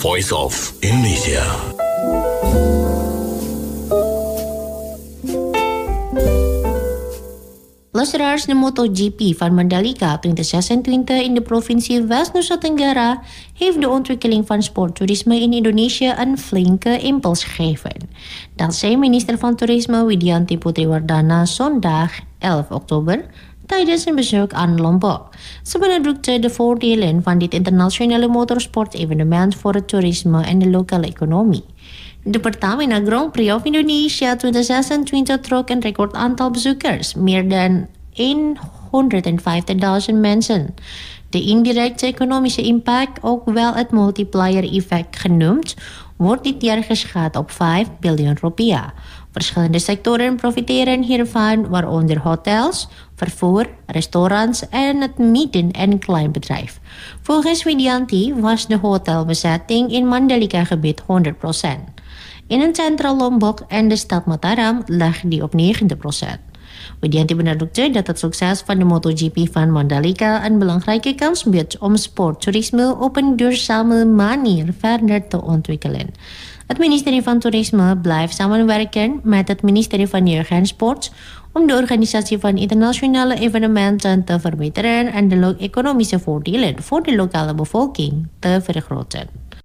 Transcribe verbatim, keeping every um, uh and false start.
voice of Indonesia. Luisteraars, de MotoGP van Mandalika twintig zesentwintig in de provincie West-Nusa Tenggara heeft de ontwikkeling van sporttoerisme in Indonesië een flinke impuls gegeven. Dat zei minister van Toerisme Widianti Putriwardana zondag elf oktober tijdens een bezoek aan Lombok. Ze benadrukte de voordelen van dit internationale motorsportevenement voor het toerisme en de lokale economie. De Pertamina Grand Prix of Indonesia twintig zesentwintig trok een record aantal bezoekers, meer dan honderdvijftigduizend mensen. De indirecte economische impact, ook wel het multiplier-effect genoemd, wordt dit jaar geschat op vijf biljoen rupiah. Verschillende sectoren profiteren hiervan, waaronder hotels, vervoer, restaurants en het midden- en kleinbedrijf. Volgens Widianti was de hotelbezetting in Mandalika-gebied honderd procent. In het centraal Lombok en de stad Mataram lag die op negentig procent. Widianti benadrukte dat het succes van de MotoGP van Mandalika een belangrijke kans biedt om sporttoerisme op een duurzame manier verder te ontwikkelen. Het ministerie van Toerisme blijft samenwerken met het ministerie van Jeugd en Sport om de organisatie van internationale evenementen te verbeteren en de economische voordelen voor de lokale bevolking te vergroten.